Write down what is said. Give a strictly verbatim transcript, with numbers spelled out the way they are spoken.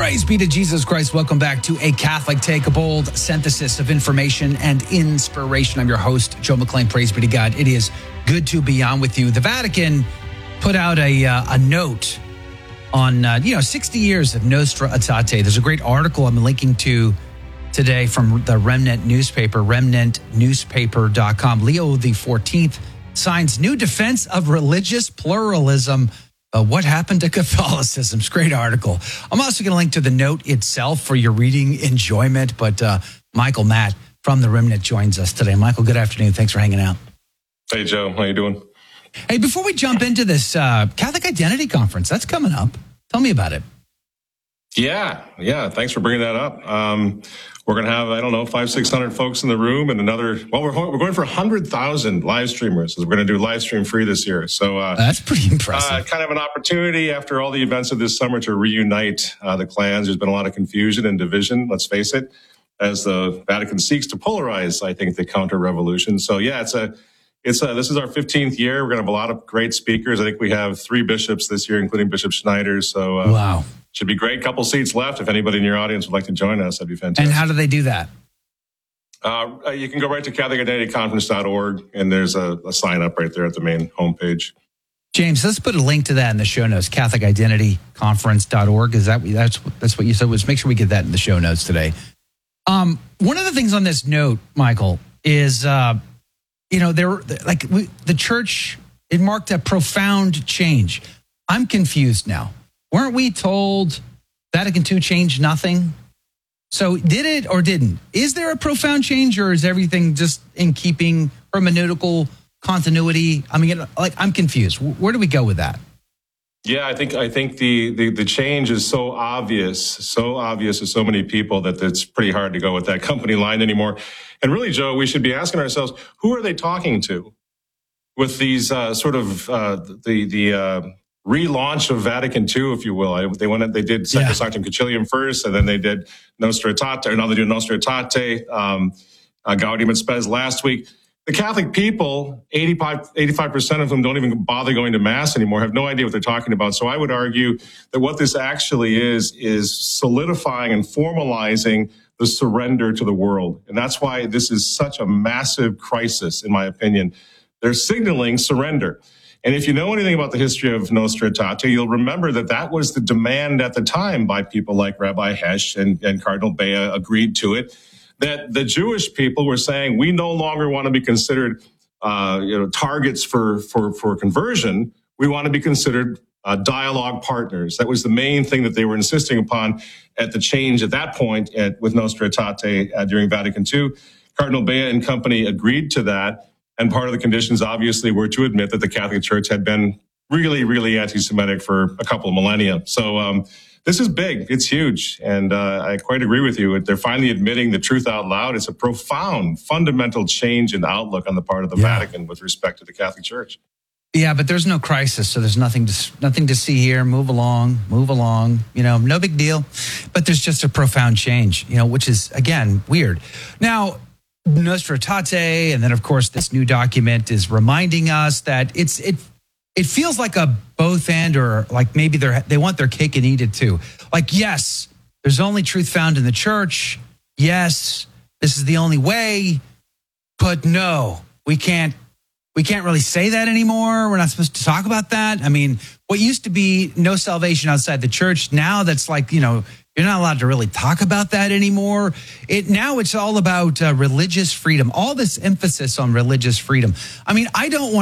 Praise be to Jesus Christ. Welcome back to A Catholic Take, a bold synthesis of information and inspiration. I'm your host, Joe McClain. Praise be to God. It is good to be on with you. The Vatican put out a, uh, a note on, uh, you know, sixty years of Nostra Aetate. There's a great article I'm linking to today from the Remnant newspaper, remnant newspaper dot com. Leo the fourteenth signs new defense of religious pluralism. Uh, what happened to Catholicism? It's a great article. I'm also going to link to the note itself for your reading enjoyment. But uh, Michael Matt from the Remnant joins us today. Michael, good afternoon. Thanks for hanging out. Hey, Joe. How you doing? Hey, before we jump into this uh, Catholic Identity Conference, that's coming up. Tell me about it. Yeah, yeah. Thanks for bringing that up. Um, we're going to have, I don't know, five, six hundred folks in the room and another, well, we're, we're going for one hundred thousand live streamers. We're going to do live stream free this year. So uh, that's pretty impressive. Uh, kind of an opportunity after all the events of this summer to reunite uh, the clans. There's been a lot of confusion and division, let's face it, as the Vatican seeks to polarize, I think, the counter-revolution. So yeah, it's a, it's a, this is our fifteenth year. We're going to have a lot of great speakers. I think we have three bishops this year, including Bishop Schneider. So uh, wow. Should be great. Couple seats left. If anybody in your audience would like to join us, that'd be fantastic. And how do they do that? Uh, you can go right to Catholic Identity Conference dot org, and there's a, a sign up right there at the main homepage. James, let's put a link to that in the show notes. Catholic Identity Conference dot org. Is that that's that's what you said? Was make sure we get that in the show notes today. Um, one of the things on this note, Michael, is uh, you know there like we, the church. It marked a profound change. I'm confused now. Weren't we told Vatican two changed nothing? So did it or didn't? Is there a profound change, or is everything just in keeping hermeneutical continuity? I mean, like, I'm confused. Where do we go with that? Yeah, I think I think the, the the change is so obvious, so obvious to so many people that it's pretty hard to go with that company line anymore. And really, Joe, we should be asking ourselves, who are they talking to with these uh, sort of uh, the the uh, relaunch of Vatican two, if you will? I, they went, they did Sacrosanctum yeah. Concilium first, and then they did Nostra Aetate, or now they do Nostra Aetate, um, uh, Gaudium et Spes last week. The Catholic people, eighty-five, eighty-five percent of whom don't even bother going to Mass anymore, have no idea what they're talking about. So I would argue that what this actually is, is solidifying and formalizing the surrender to the world. And that's why this is such a massive crisis, in my opinion. They're signaling surrender. And if you know anything about the history of Nostra Aetate, you'll remember that that was the demand at the time by people like Rabbi Hesch and, and Cardinal Bea agreed to it, that the Jewish people were saying, we no longer want to be considered uh, you know, targets for, for, for conversion. We want to be considered uh, dialogue partners. That was the main thing that they were insisting upon at the change at that point at, with Nostra Aetate uh, during Vatican two. Cardinal Bea and company agreed to that. And part of the conditions, obviously, were to admit that the Catholic Church had been really, really anti-Semitic for a couple of millennia. So um, this is big. It's huge. And uh, I quite agree with you. They're finally admitting the truth out loud. It's a profound, fundamental change in outlook on the part of the yeah. Vatican with respect to the Catholic Church. Yeah, but there's no crisis, so there's nothing to nothing to see here. Move along, move along. You know, no big deal. But there's just a profound change, you know, which is, again, weird. Now, Nostra Aetate, and then of course this new document is reminding us that it's it it feels like a both and, or like maybe they they want their cake and eat it too. Like, yes, there's only truth found in the church. Yes, this is the only way, but no, we can't we can't really say that anymore. We're not supposed to talk about that. I mean, what used to be no salvation outside the church, now that's like, you know, you're not allowed to really talk about that anymore. It now it's all about uh, religious freedom. All this emphasis on religious freedom. I mean, I don't want